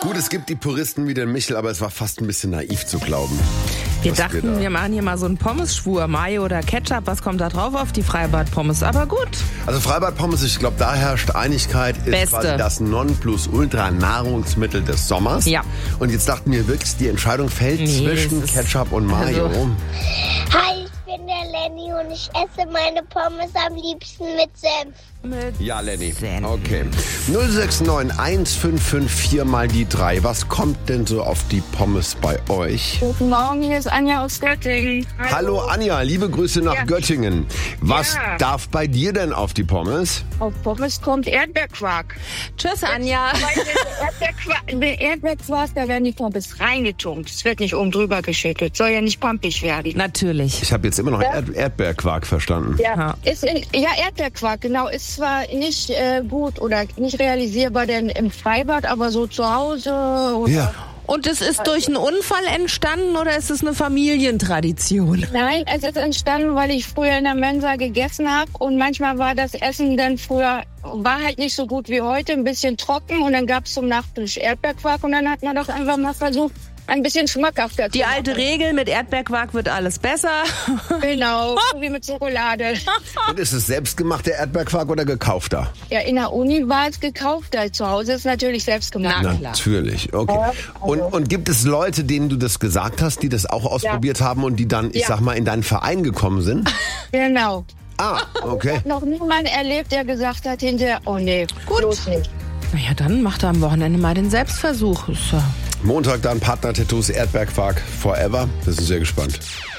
Gut, es gibt die Puristen wie den Michel, aber es war fast ein bisschen naiv zu glauben. Wir dachten, wir machen hier mal so einen Pommes-Schwur, Mayo oder Ketchup, was kommt da drauf auf die Freibad-Pommes? Aber gut. Also Freibad-Pommes, ich glaube, da herrscht Einigkeit, ist Beste. quasi das Nonplusultra-Nahrungsmittel des Sommers. Ja. Und jetzt dachten wir wirklich, die Entscheidung fällt zwischen das ist- Ketchup und Mayo. also- Hi, ich bin der Lenny und ich esse meine Pommes am liebsten mit Senf. Ja, Lenny. Senf. Okay. 069 1554 mal die 3. Was kommt denn so auf die Pommes bei euch? Guten Morgen, hier ist Anja aus Göttingen. Hallo Anja, liebe Grüße nach Ja. Göttingen. Was Ja. darf bei dir denn auf die Pommes? Auf Pommes kommt Erdbeerquark. Tschüss, Anja. Der Erdbeerquark, da werden die Pommes reingetunkt. Es wird nicht oben drüber geschüttet. Soll ja nicht pampig werden. Natürlich. Ich habe jetzt immer noch Erdbeerquark verstanden. Ja, Erdbeerquark, genau. Ist zwar nicht gut oder nicht realisierbar denn im Freibad, aber so zu Hause. Oder Ja. Und es ist durch einen Unfall entstanden oder ist es eine Familientradition? Nein, es ist entstanden, weil ich früher in der Mensa gegessen habe und manchmal war das Essen dann früher, war halt nicht so gut wie heute, ein bisschen trocken und dann gab es zum Nachtisch Erdbeerquark und dann hat man doch einfach mal versucht, ein bisschen schmackhafter zu Die alte Regel, mit Erdbeerquark wird alles besser. Genau, so wie mit Schokolade. Und ist es selbstgemachter Erdbeerquark oder gekaufter? Ja, in der Uni war es gekauft, zu Hause ist natürlich selbst gemacht. Na klar. Natürlich, okay. Und gibt es Leute, denen du das gesagt hast, die das auch ausprobiert haben und die dann, ich Ja. sag mal, in deinen Verein gekommen sind? Genau. Ah, okay. Noch niemand erlebt, der gesagt hat hinterher, oh nee, Gut. bloß nicht. Naja, dann macht er am Wochenende mal den Selbstversuch. Ist ja Montag dann Partner-Tattoos Erdbeerquark Forever. Wir sind sehr gespannt.